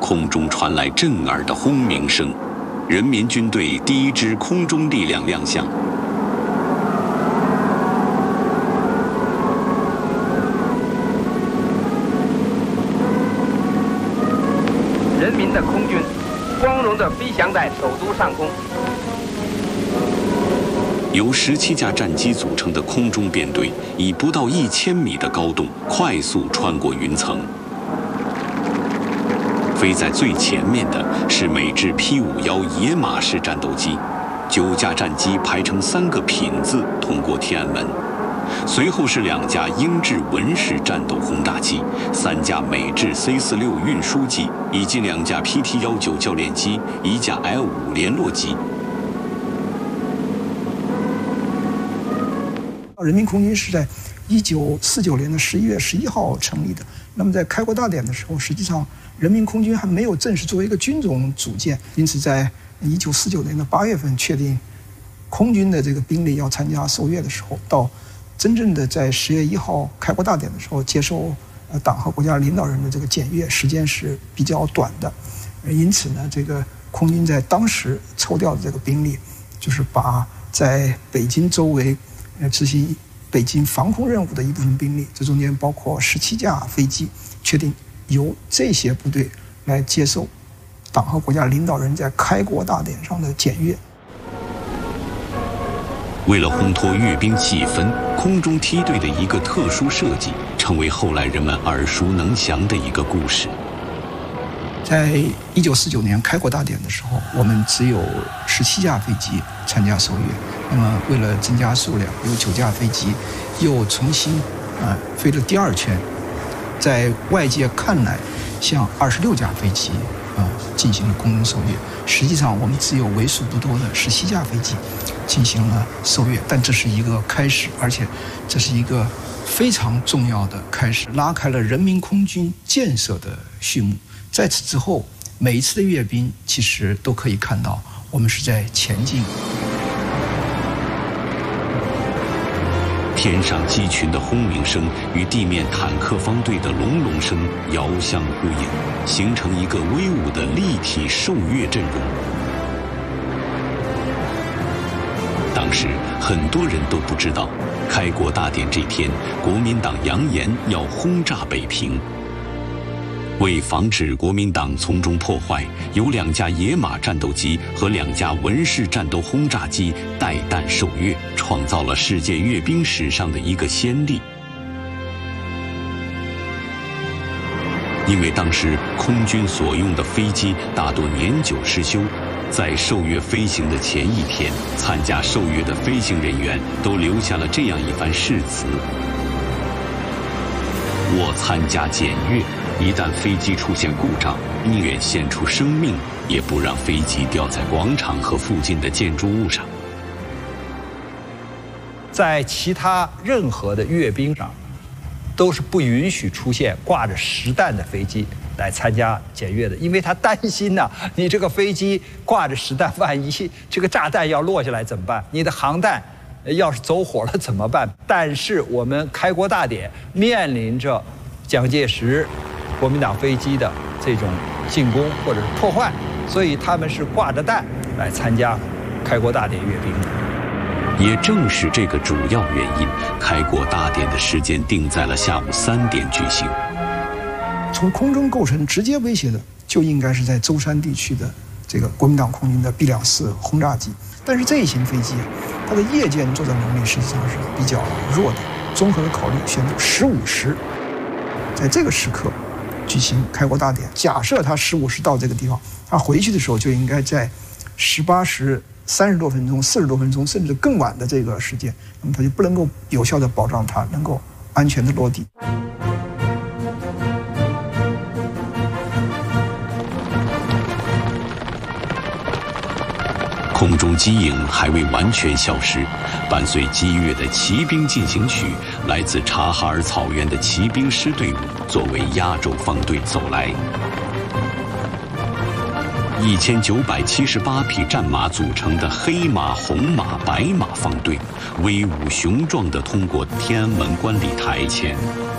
空中传来震耳的轰鸣声，人民军队第一支空中力量亮相。 人民的空军光荣地飞翔在首都上空。 由17架战机组成的空中编队，以不到1000米的高度快速穿过云层。飞在最前面的是美制 P-51野马式战斗机，9架战机排成3个品字通过天安门。随后是2架英制文式战斗轰炸机，3架美制 C-46运输机，以及2架 PT-19教练机，1架 L-5联络机。 人民空军是在1949年的11月11号成立的。那么在开国大典的时候，实际上人民空军还没有正式作为一个军种组建，因此在1949年的8月份确定空军的这个兵力要参加受阅的时候，到真正的在10月1号开国大典的时候接受党和国家领导人的这个检阅，时间是比较短的。因此呢，这个空军在当时抽调的这个兵力，就是把在北京周围执行北京防空任务的一部分兵力，这中间包括17架飞机，确定由这些部队来接受党和国家领导人在开国大典上的检阅。 为了烘托阅兵气氛，空中梯队的一个特殊设计，成为后来人们耳熟能详的一个故事。 在1949年开国大典的时候，我们只有17架飞机参加受阅。那么为了增加数量，有9架飞机又重新飞了第2圈，在外界看来像26架飞机进行了空中受阅。实际上我们只有为数不多的17架飞机进行了受阅，但这是一个开始，而且这是一个非常重要的开始，拉开了人民空军建设的序幕。在此之后，每一次的阅兵其实都可以看到我们是在前进。 天上机群的轰鸣声与地面坦克方队的隆隆声遥相呼应，形成一个威武的立体受阅阵容。当时很多人都不知道，开国大典这天，国民党扬言要轰炸北平。为防止国民党从中破坏，有2架野马战斗机和2架文式战斗轰炸机带弹受阅，创造了世界阅兵史上的一个先例。因为当时空军所用的飞机大多年久失修，在受阅飞行的前一天，参加受阅的飞行人员都留下了这样一番誓词：我参加检阅，一旦飞机出现故障，宁愿献出生命，也不让飞机掉在广场和附近的建筑物上。 在其他任何的阅兵上，都是不允许出现挂着实弹的飞机来参加检阅的，因为他担心呢，你这个飞机挂着实弹，万一这个炸弹要落下来怎么办？你的航弹要是走火了怎么办？但是我们开国大典面临着蒋介石国民党飞机的这种进攻或者是破坏，所以他们是挂着弹来参加开国大典阅兵的。 也正是这个主要原因，开国大典的时间定在了下午3点举行。 从空中构成直接威胁的，就应该是在舟山地区的这个国民党空军的 B-24轰炸机。但是这一型飞机它的夜间作战能力实际上是比较弱的。综合的考虑，选择15时，在这个时刻举行开国大典。假设他15时到这个地方，他回去的时候就应该在18时30多分钟、40多分钟，甚至更晚的这个时间，那么他就不能够有效地保障他能够安全地落地。 空中机营还未完全消失，伴随激越的骑兵进行曲，来自察哈尔草原的骑兵师队伍作为压轴方队走来。1978匹战马组成的黑马、红马、白马方队，威武雄壮地通过天安门观礼台前。